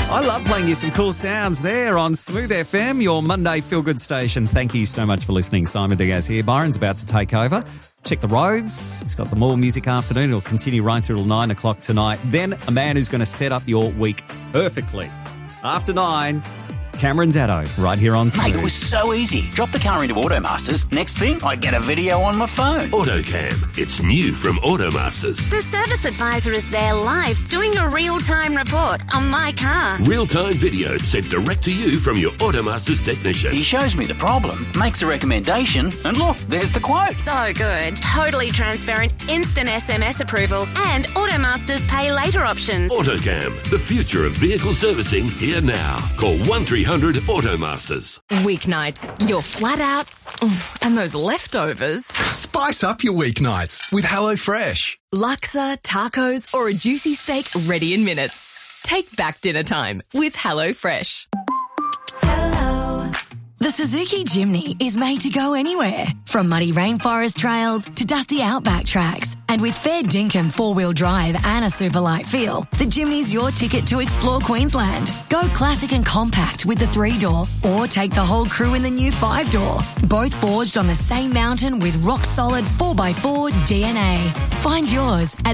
I love playing you some cool sounds there on Smooth FM, your Monday feel-good station. Thank you so much for listening. Simon Diaz here. Byron's about to take over. Check the roads. He's got the More Music Afternoon. It'll continue right through till 9 o'clock tonight. Then a man who's going to set up your week perfectly. After 9, Cameron Daddo, right here on Smooth. Mate, it was so easy. Drop the car into Automasters. Next thing, I get a video on my phone. AutoCam. It's new from Automasters. The service advisor is there live doing a real-time report on my car. Real-time video sent direct to you from your Automasters technician. He shows me the problem, makes a recommendation, and look, there's the quote. So good. Totally transparent, instant SMS approval, and Automasters pay later options. AutoCam. The future of vehicle servicing here now. Call 1300 Automasters. Weeknights, you're flat out, and those leftovers. Spice up your weeknights with HelloFresh. Laksa, tacos, or a juicy steak ready in minutes. Take back dinner time with HelloFresh. The Suzuki Jimny is made to go anywhere, from muddy rainforest trails to dusty outback tracks. And with fair dinkum four-wheel drive and a super light feel, the Jimny's your ticket to explore Queensland. Go classic and compact with the 3-door, or take the whole crew in the new 5-door. Both forged on the same mountain with rock-solid 4x4 DNA. Find yours at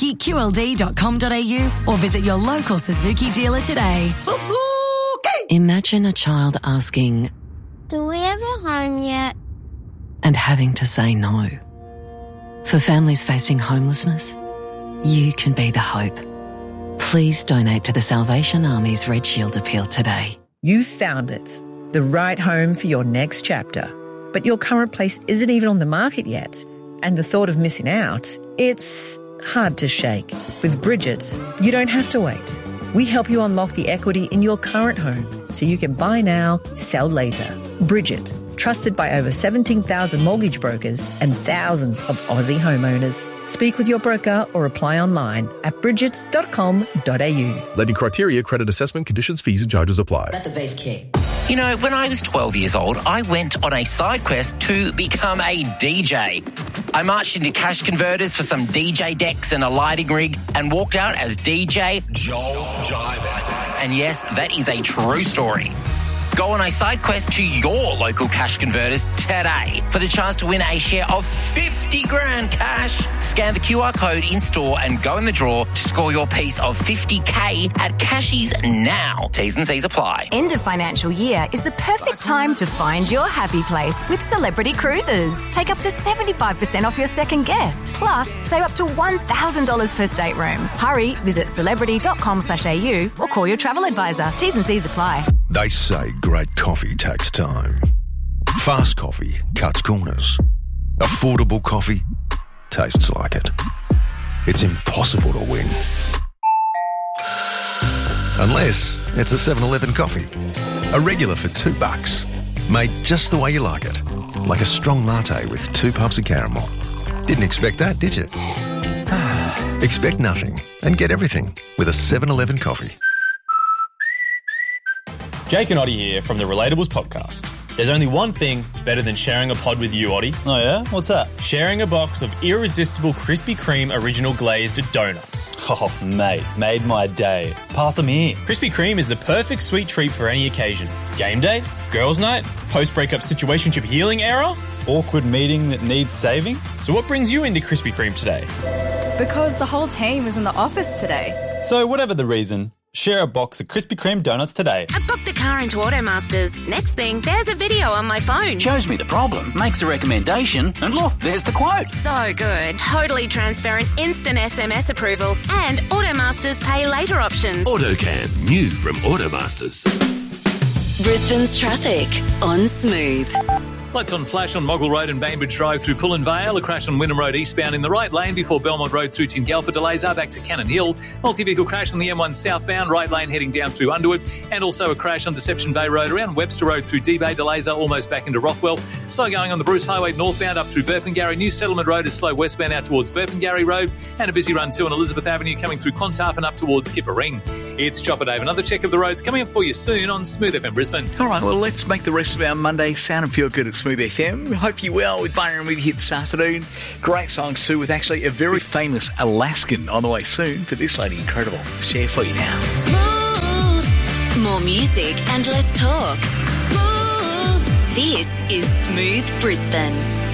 suzukiqld.com.au or visit your local Suzuki dealer today. Suzuki! Imagine a child asking, "Do we have a home yet?" and having to say no. For families facing homelessness, you can be the hope. Please donate to the Salvation Army's Red Shield appeal today. You've found it, the right home for your next chapter. But your current place isn't even on the market yet. And the thought of missing out, it's hard to shake. With Bridget, you don't have to wait. We help you unlock the equity in your current home so you can buy now, sell later. Bridget, trusted by over 17,000 mortgage brokers and thousands of Aussie homeowners. Speak with your broker or apply online at bridget.com.au. Lending criteria, credit assessment, conditions, fees and charges apply. Let the bass kick. You know, when I was 12 years old, I went on a side quest to become a DJ. I marched into cash converters for some DJ decks and a lighting rig and walked out as DJ Joel Jive. And yes, that is a true story. Go on a side quest to your local cash converters today for the chance to win a share of 50 grand cash. Scan the QR code in store and go in the draw to score your piece of 50K at Cashies now. T's and C's apply. End of financial year is the perfect time to find your happy place with Celebrity Cruises. Take up to 75% off your second guest. Plus, save up to $1,000 per stateroom. Hurry, visit celebrity.com.au or call your travel advisor. T's and C's apply. They say great coffee takes time. Fast coffee cuts corners. Affordable coffee tastes like it. It's impossible to win. Unless it's a 7-Eleven coffee. A regular for $2. Made just the way you like it. Like a strong latte with 2 pumps of caramel. Didn't expect that, did you? Expect nothing and get everything with a 7-Eleven coffee. Jake and Oddie here from the Relatables podcast. There's only one thing better than sharing a pod with you, Oddie. Oh yeah? What's that? Sharing a box of irresistible Krispy Kreme original glazed donuts. Oh, mate, made my day. Pass them here. Krispy Kreme is the perfect sweet treat for any occasion. Game day, girls' night, post-breakup situationship healing era, awkward meeting that needs saving. So what brings you into Krispy Kreme today? Because the whole team is in the office today. So whatever the reason, share a box of Krispy Kreme donuts today. I booked the car into Automasters. Next thing, there's a video on my phone. Shows me the problem, makes a recommendation, and look, there's the quote. So good. Totally transparent, instant SMS approval, and Automasters pay later options. AutoCam. New from Automasters. Brisbane's traffic on Smooth. Lights on flash on Moggle Road and Bainbridge Drive through Pullen Vale. A crash on Wynnum Road eastbound in the right lane before Belmont Road through Tingalpa. Delays are back to Cannon Hill. Multi-vehicle crash on the M1 southbound, right lane heading down through Underwood. And also a crash on Deception Bay Road around Webster Road through D-Bay. Delays are almost back into Rothwell. Slow going on the Bruce Highway northbound up through Burpengary. New Settlement Road is slow westbound out towards Burpengary Road. And a busy run too on Elizabeth Avenue coming through Clontarf and up towards Kipper Ring. It's Chopper Dave. Another check of the roads coming up for you soon on Smooth FM Brisbane. All right, well, let's make the rest of our Monday sound and feel good at Smooth FM. Hope you're well with Byron Movie Hit this afternoon. Great songs too, with actually a very famous Alaskan on the way soon. But this lady, incredible. Share for you now. Smooth More music and less talk. This is Smooth Brisbane.